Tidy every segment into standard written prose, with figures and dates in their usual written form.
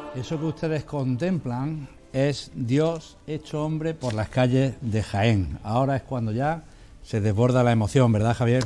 Eso que ustedes contemplan es Dios hecho hombre por las calles de Jaén. Ahora es cuando ya se desborda la emoción, ¿verdad, Javier?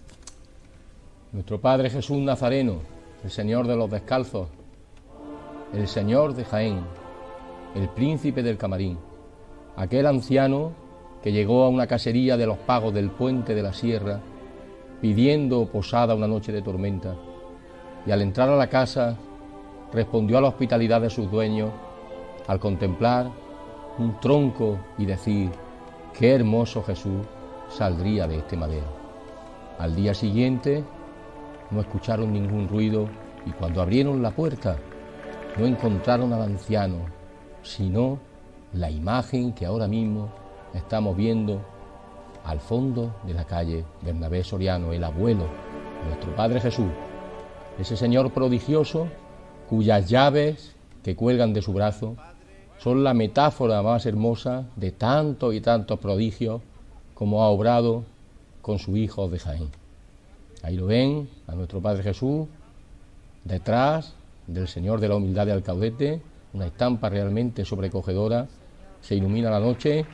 Nuestro Padre Jesús Nazareno, el Señor de los Descalzos, el Señor de Jaén, el Príncipe del Camarín, aquel anciano que llegó a una casería de los Pagos del Puente de la Sierra pidiendo posada una noche de tormenta, y al entrar a la casa respondió a la hospitalidad de sus dueños al contemplar un tronco y decir: qué hermoso Jesús saldría de este madero. Al día siguiente no escucharon ningún ruido, y cuando abrieron la puerta no encontraron al anciano, sino la imagen que ahora mismo estamos viendo al fondo de la calle Bernabé Soriano, el abuelo de nuestro Padre Jesús, ese Señor prodigioso cuyas llaves que cuelgan de su brazo son la metáfora más hermosa de tantos y tantos prodigios como ha obrado con su Hijo de Jaén. Ahí lo ven, a nuestro Padre Jesús, detrás del Señor de la Humildad de Alcaudete, una estampa realmente sobrecogedora. Se ilumina la noche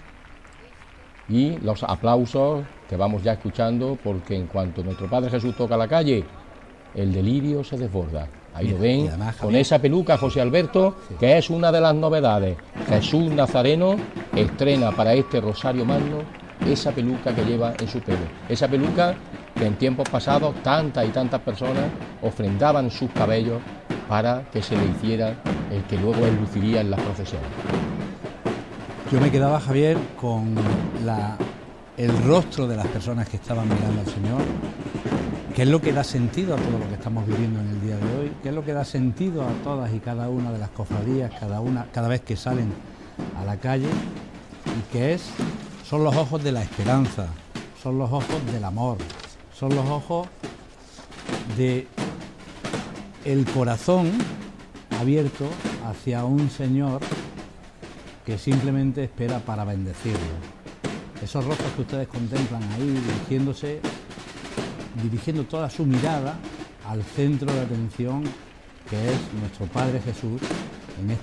y los aplausos que vamos ya escuchando, porque en cuanto nuestro Padre Jesús toca la calle, el delirio se desborda. Ahí lo ven, además, con esa peluca, José Alberto, sí, que es una de las novedades. Jesús Nazareno estrena para este Rosario Magno esa peluca que lleva en su pelo. Esa peluca que en tiempos pasados tantas y tantas personas ofrendaban sus cabellos para que se le hiciera el que luego él luciría en las procesiones. Yo me quedaba, Javier, con el rostro de las personas que estaban mirando al Señor, que es lo que da sentido a todo lo que estamos viviendo en el día de hoy, que es lo que da sentido a todas y cada una de las cofradías, cada vez que salen a la calle, y que son los ojos de la esperanza, son los ojos del amor, son los ojos de el corazón abierto hacia un Señor que simplemente espera para bendecirlo. Esos rostros que ustedes contemplan ahí dirigiendo toda su mirada al centro de atención, que es nuestro Padre Jesús en